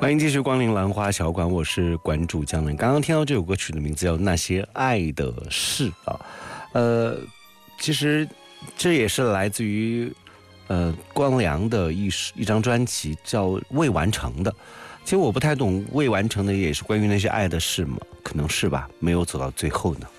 欢迎继续光临兰花小馆，我是馆主江南。刚刚听到这首歌曲的名字叫《那些爱的事》啊，其实这也是来自于光良的一张专辑叫《未完成》的。其实我不太懂，未完成的也是关于那些爱的事吗？可能是吧，没有走到最后呢。